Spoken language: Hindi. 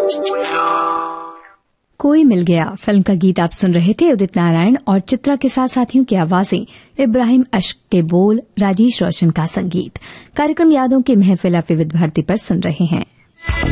कोई मिल गया फिल्म का गीत आप सुन रहे थे। उदित नारायण और चित्रा के साथ साथियों की आवाजें, इब्राहिम अश्क के बोल, राजेश रोशन का संगीत। कार्यक्रम यादों की महफिल आप विविध भारती पर सुन रहे हैं।